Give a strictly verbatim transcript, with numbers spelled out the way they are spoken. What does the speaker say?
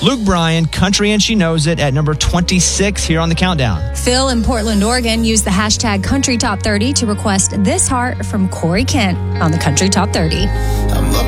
Luke Bryan, Country and She Knows It, at number twenty-six here on the countdown. Phil in Portland, Oregon used the hashtag Country Top thirty to request This Heart from Corey Kent on the Country Top thirty.